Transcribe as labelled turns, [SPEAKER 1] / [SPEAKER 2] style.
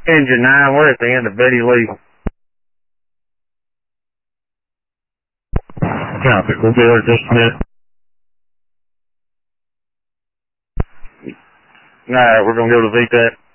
[SPEAKER 1] Engine 9, we're at the end of Betty Lee.
[SPEAKER 2] Copy. We'll be there just a minute.
[SPEAKER 1] Alright, we're going to go to VTAC.